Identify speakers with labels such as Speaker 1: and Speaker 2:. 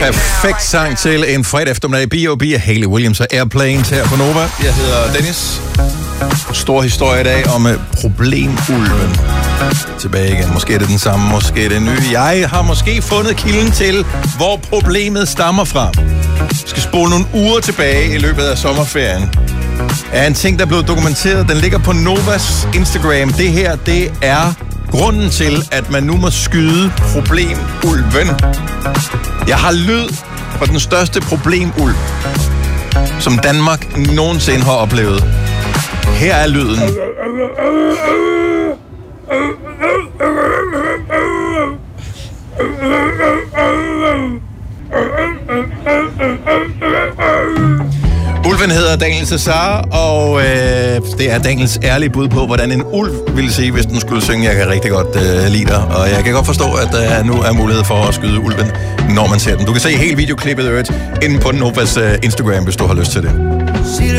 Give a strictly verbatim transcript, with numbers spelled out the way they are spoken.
Speaker 1: Perfekt sang til en fredag eftermiddag. B O B af Hayley Williams og Airplanes her på Nova. Jeg hedder Dennis. Stor historie i dag om problemulven. Tilbage igen. Måske er det den samme, måske er det nye. Jeg har måske fundet kilden til, hvor problemet stammer fra. Vi skal spole nogle uger tilbage i løbet af sommerferien. Er en ting, der er blevet dokumenteret. Den ligger på Novas Instagram. Det her, det er grunden til, at man nu må skyde problemulven. Jeg har lyd fra den største problemulv, som Danmark nogensinde har oplevet. Her er lyden. Ulven hedder Daniel Cesar, og øh, det er Daniels ærlige bud på, hvordan en ulv ville sige, hvis den skulle synge. Jeg kan rigtig godt øh, lide dig, og jeg kan godt forstå, at der øh, nu er mulighed for at skyde ulven, når man ser den. Du kan se hele videoklippet øvrigt inde på Novas øh, Instagram, hvis du har lyst til det.